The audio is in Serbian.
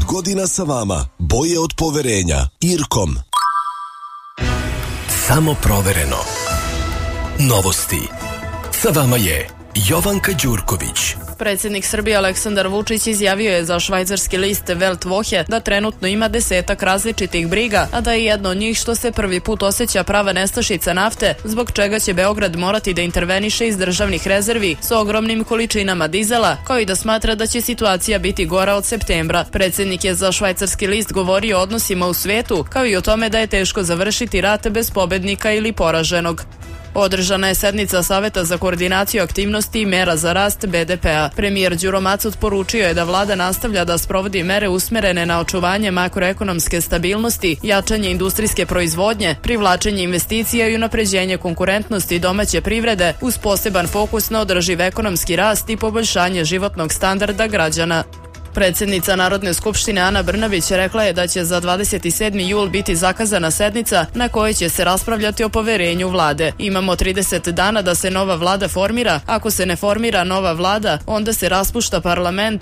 godina sa vama. Boje od poverenja. Irkom. Samo provereno. Novosti. Sa vama je Jovanka Đurković. Predsjednik Srbije Aleksandar Vučić izjavio je za švajcarski list Welt Woche da trenutno ima 10 različitih briga, a da je jedno od njih što se prvi put osjeća prava nestašica nafte, zbog čega će Beograd morati da interveniše iz državnih rezervi sa ogromnim količinama dizela, kao i da smatra da će situacija biti gora od septembra. Predsjednik je za švajcarski list govorio o odnosima u svetu, kao i o tome da je teško završiti rat bez pobednika ili poraženog. Održana je sednica Saveta za koordinaciju aktivnosti i mera za rast BDP-a. Premijer Đuro Macut poručio je da vlada nastavlja da sprovodi mere usmerene na očuvanje makroekonomske stabilnosti, jačanje industrijske proizvodnje, privlačenje investicija i unapređenje konkurentnosti domaće privrede uz poseban fokus na održiv ekonomski rast i poboljšanje životnog standarda građana. Predsjednica Narodne skupštine Ana Brnabić rekla je da će za 27. jul biti zakazana sednica na kojoj će se raspravljati o poverenju vlade. Imamo 30 dana da se nova vlada formira. Ako se ne formira nova vlada, onda se raspušta parlament